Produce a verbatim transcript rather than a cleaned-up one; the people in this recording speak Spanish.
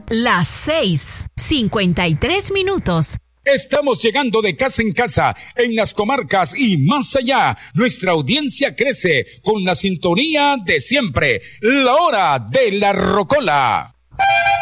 Las seis, cincuenta y tres minutos. Estamos llegando de casa en casa, en las comarcas y más allá. Nuestra audiencia crece con la sintonía de siempre. La hora de la rocola.